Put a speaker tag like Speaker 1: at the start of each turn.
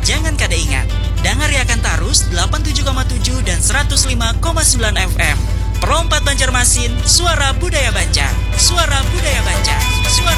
Speaker 1: jangan kada ingat. Dangariakan tarus 87,7 dan 105,9 FM. Perompat Banjarmasin, suara budaya Banjar. Suara budaya Banjar. Suara